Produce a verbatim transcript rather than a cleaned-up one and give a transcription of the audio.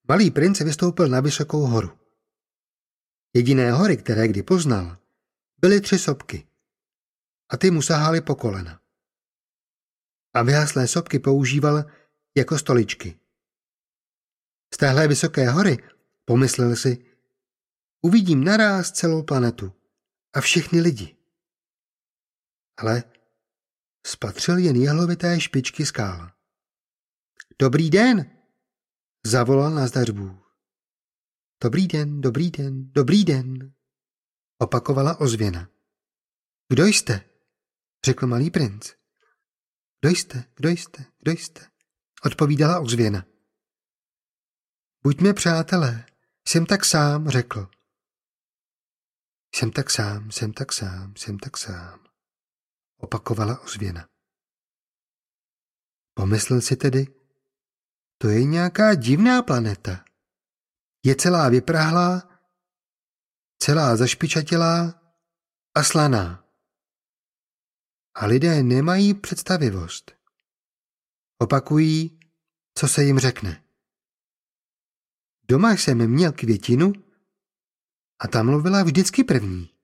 Malý princ vystoupil na vysokou horu. Jediné hory, které kdy poznal, byly tři sopky a ty mu sahaly po kolena. A vyhaslé sopky používal jako stoličky. Z téhle vysoké hory, pomyslel si, uvidím naráz celou planetu a všechny lidi. Ale spatřil jen jehlovité špičky skál. Dobrý den, zavolal nazdař Bůh. Dobrý den, dobrý den, dobrý den, opakovala ozvěna. Kdo jste? Řekl malý princ. Kdo jste, kdo jste, kdo jste? Odpovídala ozvěna. Buďme přátelé, jsem tak sám, řekl. Jsem tak sám, jsem tak sám, jsem tak sám, opakovala ozvěna. Pomyslel si tedy, to je nějaká divná planeta. Je celá vyprahlá, celá zašpičatělá a slaná. A lidé nemají představivost. Opakují, co se jim řekne. Doma jsem měl květinu a ta mluvila vždycky první.